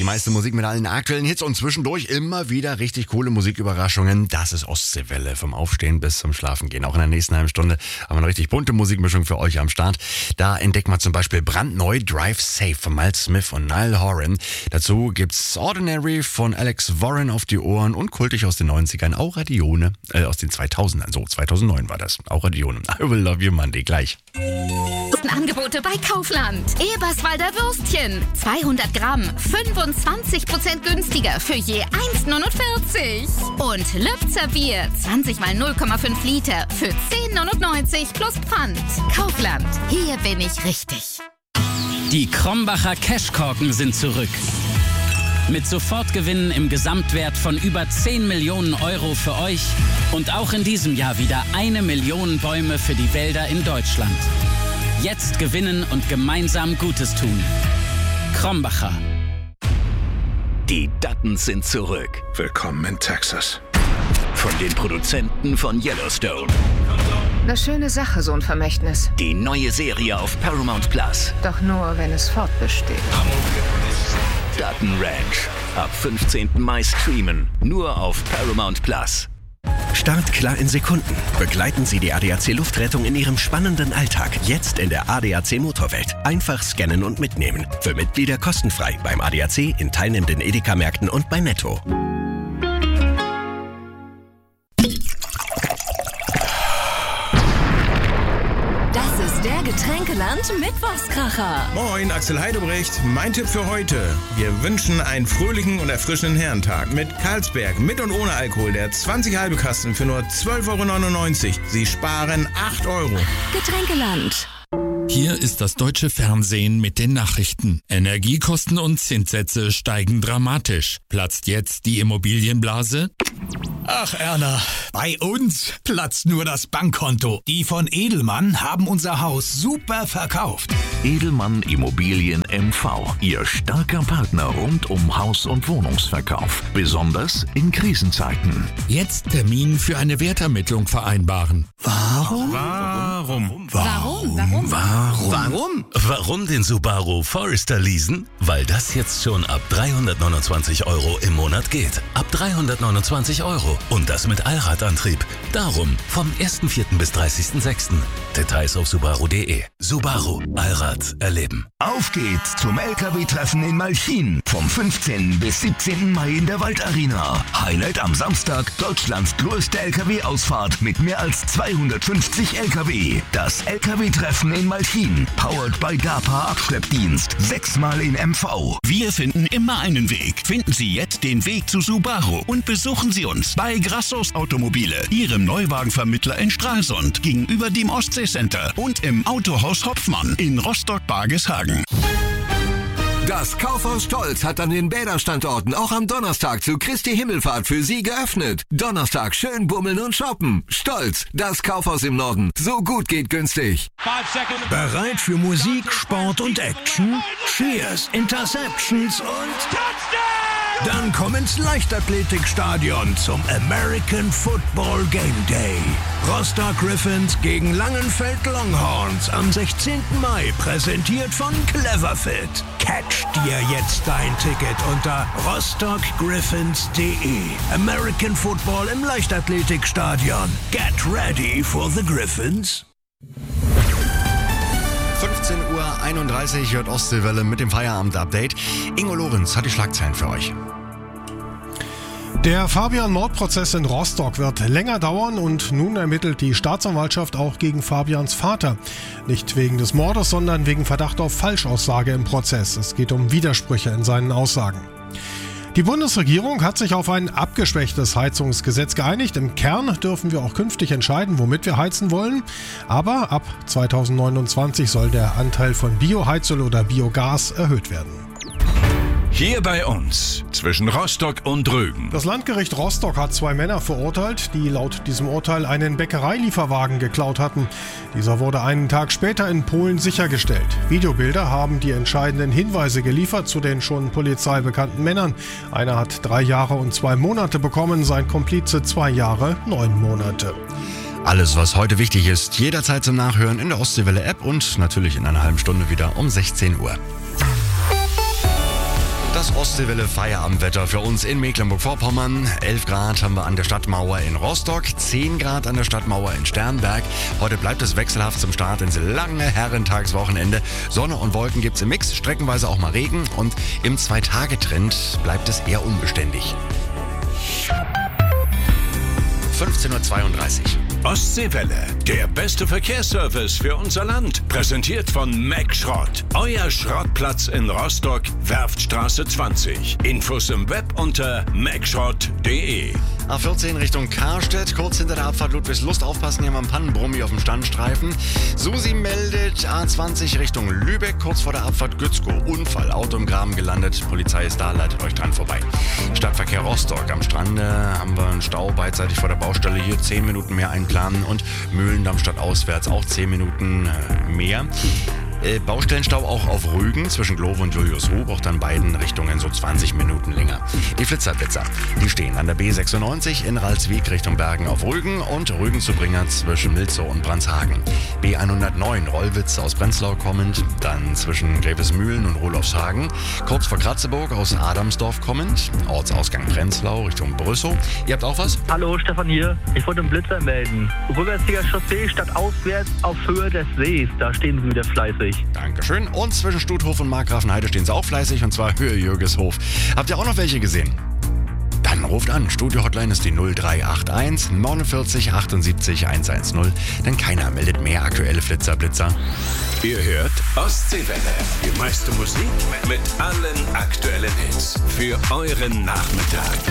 Die meiste Musik mit allen aktuellen Hits und zwischendurch immer wieder richtig coole Musiküberraschungen. Das ist Ostseewelle, vom Aufstehen bis zum Schlafengehen. Auch in der nächsten halben Stunde haben wir eine richtig bunte Musikmischung für euch am Start. Da entdeckt man zum Beispiel brandneu Drive Safe von Miles Smith und Niall Horan. Dazu gibt's Ordinary von Alex Warren auf die Ohren und kultig aus den 90ern, Auradione, aus den 2000ern, so 2009 war das, Auradione. I Will Love You Monday, gleich. Angebote bei Kaufland. Eberswalder Würstchen. 200 Gramm, 25% günstiger für je 1,49. Und Lübzer Bier, 20 mal 0,5 Liter für 10,99 plus Pfand. Kaufland, hier bin ich richtig. Die Krombacher Cashkorken sind zurück. Mit Sofortgewinnen im Gesamtwert von über 10 Millionen Euro für euch und auch in diesem Jahr wieder 1 Million Bäume für die Wälder in Deutschland. Jetzt gewinnen und gemeinsam Gutes tun. Krombacher. Die Duttons sind zurück. Willkommen in Texas. Von den Produzenten von Yellowstone. Eine schöne Sache, so ein Vermächtnis. Die neue Serie auf Paramount Plus. Doch nur, wenn es fortbesteht. Dutton Ranch. Ab 15. Mai streamen. Nur auf Paramount Plus. Startklar in Sekunden. Begleiten Sie die ADAC Luftrettung in Ihrem spannenden Alltag. Jetzt in der ADAC Motorwelt. Einfach scannen und mitnehmen. Für Mitglieder kostenfrei beim ADAC, in teilnehmenden Edeka-Märkten und bei Netto. Das ist der Getränkeland Mittwochskracher. Moin, Axel Heidebrecht. Mein Tipp für heute. Wir wünschen einen fröhlichen und erfrischenden Herrentag. Mit Carlsberg, mit und ohne Alkohol, der 20 halbe Kasten für nur 12,99 €. Sie sparen 8 €. Getränkeland. Hier ist das deutsche Fernsehen mit den Nachrichten. Energiekosten und Zinssätze steigen dramatisch. Platzt jetzt die Immobilienblase? Ach Erna, bei uns platzt nur das Bankkonto. Die von Edelmann haben unser Haus super verkauft. Edelmann Immobilien MV. Ihr starker Partner rund um Haus- und Wohnungsverkauf. Besonders in Krisenzeiten. Jetzt Termin für eine Wertermittlung vereinbaren. Warum? Warum den Subaru Forester leasen? Weil das jetzt schon ab 329 € im Monat geht. Ab 329 €. Und das mit Allradantrieb. Darum vom 1.4. bis 30.6. Details auf subaru.de. Subaru. Allrad erleben. Auf geht's zum LKW-Treffen in Malchin. Vom 15. bis 17. Mai in der Waldarena. Highlight am Samstag, Deutschlands größte LKW-Ausfahrt mit mehr als 250 LKW. Das LKW-Treffen in Malchin. Powered by DAPA Abschleppdienst. 6-mal in MV. Wir finden immer einen Weg. Finden Sie jetzt den Weg zu Subaru und besuchen Sie uns bei Grassos Automobile, Ihrem Neuwagenvermittler in Stralsund, gegenüber dem Ostseecenter und im Autohaus Hopfmann in Rostock-Bargishagen. Das Kaufhaus Stolz hat an den Bäderstandorten auch am Donnerstag zu Christi Himmelfahrt für Sie geöffnet. Donnerstag schön bummeln und shoppen. Stolz, das Kaufhaus im Norden. So gut geht günstig. Bereit für Musik, Sport und Action? Cheers, Interceptions und Touchdown! Dann komm ins Leichtathletikstadion zum American Football Game Day. Rostock Griffins gegen Langenfeld Longhorns am 16. Mai, präsentiert von Cleverfit. Catch dir jetzt dein Ticket unter rostockgriffins.de. American Football im Leichtathletikstadion. Get ready for the Griffins. 15:31 Uhr hört Ostseewelle mit dem Feierabend-Update. Ingo Lorenz hat die Schlagzeilen für euch. Der Fabian-Mordprozess in Rostock wird länger dauern und nun ermittelt die Staatsanwaltschaft auch gegen Fabians Vater. Nicht wegen des Mordes, sondern wegen Verdacht auf Falschaussage im Prozess. Es geht um Widersprüche in seinen Aussagen. Die Bundesregierung hat sich auf ein abgeschwächtes Heizungsgesetz geeinigt. Im Kern dürfen wir auch künftig entscheiden, womit wir heizen wollen. Aber ab 2029 soll der Anteil von Bioheizöl oder Biogas erhöht werden. Hier bei uns, zwischen Rostock und Rügen. Das Landgericht Rostock hat 2 Männer verurteilt, die laut diesem Urteil einen Bäckereilieferwagen geklaut hatten. Dieser wurde einen Tag später in Polen sichergestellt. Videobilder haben die entscheidenden Hinweise geliefert zu den schon polizeibekannten Männern. Einer hat 3 Jahre und 2 Monate bekommen, sein Komplize 2 Jahre, 9 Monate. Alles, was heute wichtig ist, jederzeit zum Nachhören in der Ostseewelle-App und natürlich in einer halben Stunde wieder um 16 Uhr. Das Ostseewelle Feierabendwetter für uns in Mecklenburg-Vorpommern. 11 Grad haben wir an der Stadtmauer in Rostock, 10 Grad an der Stadtmauer in Sternberg. Heute bleibt es wechselhaft zum Start ins lange Herrentagswochenende. Sonne und Wolken gibt es im Mix, streckenweise auch mal Regen. Und im 2-Tage-Trend bleibt es eher unbeständig. 15:32 Uhr. Ostseewelle, der beste Verkehrsservice für unser Land. Präsentiert von Mack Schrott. Euer Schrottplatz in Rostock, Werftstraße 20. Infos im Web unter mackschrott.de. A14 Richtung Karstedt, kurz hinter der Abfahrt Ludwigslust. Aufpassen, hier mal ein Pannenbrummi auf dem Standstreifen. Susi meldet A20 Richtung Lübeck, kurz vor der Abfahrt Gützkow. Unfall, Auto im Graben gelandet. Polizei ist da, leitet euch dran vorbei. Stadtverkehr Rostock. Am Strande haben wir einen Stau beidseitig vor der Baustelle. Hier 10 Minuten mehr einplanen. Und Mühlendamm stadtauswärts auch 10 Minuten mehr. Baustellenstau auch auf Rügen zwischen Glowe und Julius-Hub, auch dann beiden Richtungen so 20 Minuten länger. Die Flitzerblitzer, die stehen an der B96 in Ralswiek Richtung Bergen auf Rügen und Rügen zu Bringer zwischen Milzow und Brandshagen. B109 Rollwitz aus Prenzlau kommend, dann zwischen Grevesmühlen und Rolofshagen, kurz vor Kratzeburg aus Adamsdorf kommend, Ortsausgang Prenzlau Richtung Brüssow. Ihr habt auch was? Hallo, Stefan hier. Ich wollte einen Blitzer melden. Rückwärtiger Chaussee stadtauswärts auf Höhe des Sees. Da stehen sie wieder fleißig. Dankeschön. Und zwischen Stuthof und Markgrafenheide stehen sie auch fleißig, und zwar Höhe Jürgeshof. Habt ihr auch noch welche gesehen? Dann ruft an. Studio-Hotline ist die 0381 49 78 110. Denn keiner meldet mehr aktuelle Blitzer. Ihr hört Ostseewelle. Die meiste Musik mit allen aktuellen Hits für euren Nachmittag.